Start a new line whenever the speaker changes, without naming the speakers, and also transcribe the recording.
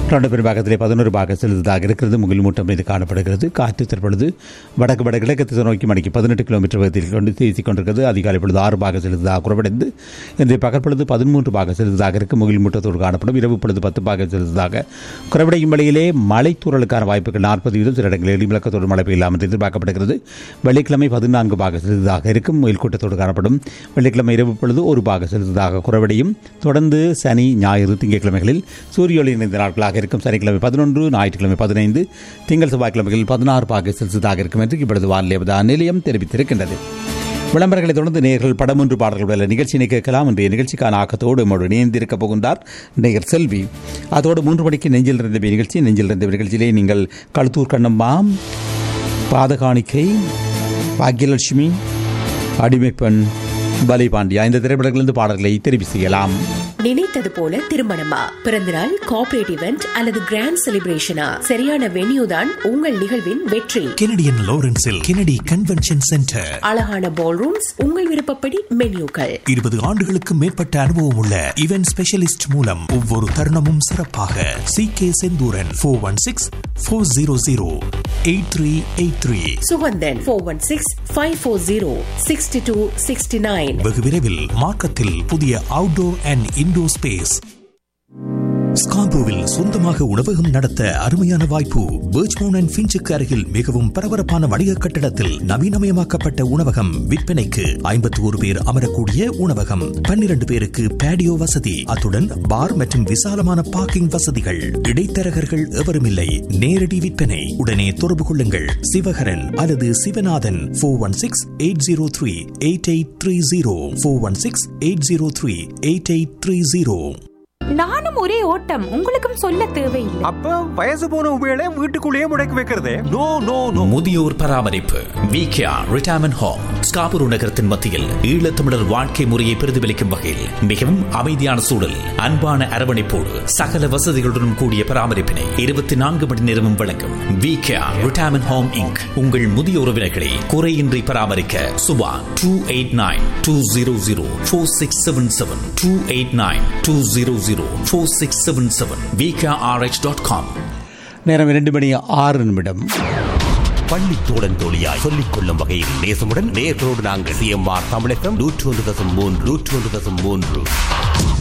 Toronto பெரும்பாக்கத்திலே 11 பாக செலுத்ததாக இருக்கிறது. முகில் மூட்டம் மீது காணப்படுகிறது. காற்று தற்பொழுது வடக்கு வடகிழக்கு திசை நோக்கி மணிக்கு 18 கிலோமீட்டர் வேகத்தில் கொண்டு வீசிக் கொண்டிருக்கிறது. அதிகாலை பொழுது 6 பாக செலுத்ததாக குறைவடைந்து இன்றைய பகற்பொழுது 13 பாக செலுத்ததாக இருக்கும். முகில் மூட்டத்தோடு காணப்படும். இரவு பொழுது 10 பாக செலுத்ததாக குறைவடையும் வேளையிலே மழைத்தூறலுக்கான வாய்ப்புகள் 40%. சில இடங்களில் இடிமுழக்கத்தோடு மழை பெய்யலாம் என்று எதிர்பார்க்கப்படுகிறது. வெள்ளிக்கிழமை 14 பாக செலுத்ததாக இருக்கும். முகில் கூட்டத்தோடு காணப்படும். வெள்ளிக்கிழமை இரவு பொழுது 1 பாக செலுத்ததாக குறைவடையும். தொடர்ந்து சனி ஞாயிறு திங்கட்கிழமைகளில் சூரிய ஒளி நிறைந்த நாட்களாக இருக்கும். சனிக்கிழமை 11, ஞாயிற்றுக்கிழமை 15, திங்கள் செவ்வாய்க்கிழமைகளில் 16 பாக செல்சியஸாக இருக்கும் என்று இப்பொழுது வானிலை நிலையம் தெரிவித்திருக்கின்றது. விளம்பரங்களை தொடர்ந்து நேயர்கள் படம் 1 பாடல்கள் வேலை நிகழ்ச்சியினை கேட்கலாம். இன்றைய நிகழ்ச்சிக்கான ஆக்கத்தோடு நம்மோடு இணைந்திருக்கப் போகின்றார் நேயர் செல்வி. அதோடு 3 மணிக்கு நெஞ்சில் இருந்த நிகழ்ச்சி. நெஞ்சில் இருந்த நிகழ்ச்சியிலே நீங்கள் களுத்தூர் கண்ணம்மா, பாதகாணிக்கை, பாக்யலட்சுமி, அடிமைப்பெண், பலிபாண்டியா இந்த திரைப்படங்களிலிருந்து பாடல்களை தெரிவு செய்யலாம்.
நினைத்தது போல திருமணமா, பிறந்தநாள், கார்ப்பரேட் இவெண்ட் அல்லது கிராண்ட் செலிப்ரேஷனா, சரியான வென்யூ தான் உங்கள் நிகழ்வின் வெற்றி.
Canadian லாரன்ஸில் Kennedy convention centre.
அழகான பால் ரூம்ஸ், உங்கள் விருப்பப்படி மென்யூக்கள்.
20 ஆண்டுகளுக்கு மேற்பட்ட அனுபவம் உள்ள இவென்ட் ஸ்பெஷலிஸ்ட் மூலம் ஒவ்வொரு தருணமும் சிறப்பாக. CK செந்தூரன் 416-400-8383.
சுகந்தன் 416-540-6269.
வெகு விரைவில் மார்க்கத்தில் புதிய அவுட்டோர் அண்ட் இன்டோர் ஸ்பேஸ். ஸ்கார்பரோவில் சொந்தமாக உணவகம் நடத்த அருமையான வாய்ப்பு. பர்ச்மவுண்ட் அண்ட் ஃபின்ச்சுக்கு அருகில் மிகவும் பரபரப்பான வணிக கட்டடத்தில் நவீனமயமாக்கப்பட்ட உணவகம் விற்பனைக்கு. 51 பேர் அமரக்கூடிய உணவகம், 12 பேருக்கு பேடியோ வசதி, அத்துடன் பார் மற்றும் விசாலமான பார்க்கிங் வசதிகள். இடைத்தரகர்கள் எவரும் இல்லை. நேரடி விற்பனை. உடனே தொடர்பு கொள்ளுங்கள் சிவகரன் அல்லது சிவநாதன் 416-803-8830. 416-803-8830.
நானும் ஒரே ஓட்டம், உங்களுக்கும் சொல்ல தேவையில்லை.
அப்ப வயசு போன உபயோக வீட்டுக்குள்ளேயே முடக்கி வைக்கிறதே. No no no.
முதியோர் பராமரிப்பு விகேஆர் ரிட்டையர்மென்ட் ஹோம் ஸ்காபுரு நகரத்தின் மத்தியில் ஈழத்தமிழர் வாழ்க்கை முறையை பிரதிபலிக்கும் வகையில் மிகவும் அமைதியான சூழல், அன்பான அரவணைப்போடு சகல வசதிகளுடன் கூடிய பராமரிப்பினை 24 மணி நேரமும் வழங்கும் விகேஆர் ரிட்டையர்மென்ட் ஹோம் இன்க். உங்கள் முதிய உறவினர்களை குறையின்றி பராமரிக்க சுபா 289-200-4677 289-200-4677 VKRH.com.
நேரம் 2:06.
பள்ளி தோழன் தோழியாய் சொல்லிக் கொள்ளும் வகையில் நேசமுடன் நேர்களோடு நாங்கள் CMR தமிழகம் 101.3